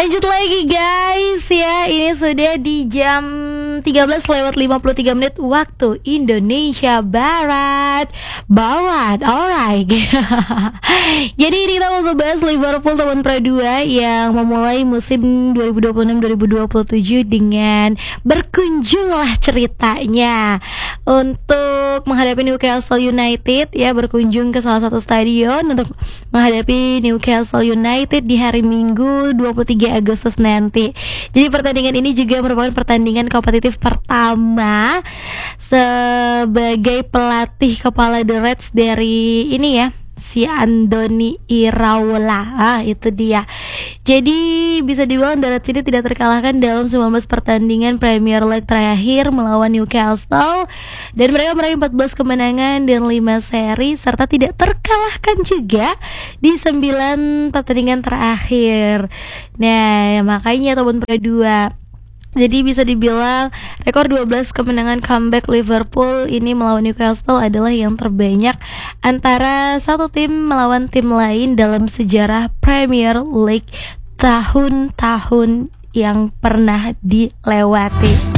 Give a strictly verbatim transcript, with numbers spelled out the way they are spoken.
Lanjut lagi guys ya. Ini sudah di jam tiga belas lewat lima puluh tiga menit waktu Indonesia Barat. Barat, alright. Jadi ini kita mau ngebahas Liverpool tahun Pro dua yang memulai musim dua ribu dua puluh enam dua ribu dua puluh tujuh dengan berkunjunglah ceritanya untuk menghadapi Newcastle United ya, berkunjung ke salah satu stadion untuk menghadapi Newcastle United di hari Minggu dua puluh tiga Agustus nanti. Jadi pertandingan ini juga merupakan pertandingan kompetitif pertama sebagai pelatih kepala The Reds dari ini ya, si Andoni Iraola. Ah, itu dia. Jadi bisa dibilang The Reds ini tidak terkalahkan dalam sembilan belas pertandingan Premier League terakhir melawan Newcastle, dan mereka meraih empat belas kemenangan dan lima seri serta tidak terkalahkan juga di sembilan pertandingan terakhir. Nah, makanya tahun Pro dua. Jadi bisa dibilang rekor dua belas kemenangan comeback Liverpool ini melawan Newcastle adalah yang terbanyak antara satu tim melawan tim lain dalam sejarah Premier League tahun-tahun yang pernah dilewati.